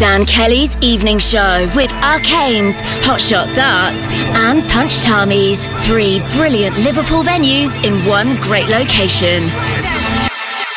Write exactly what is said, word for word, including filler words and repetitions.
Dan Kelly's evening show with Arcanes, Hotshot Darts and Punch Tamis. Three brilliant Liverpool venues in one great location.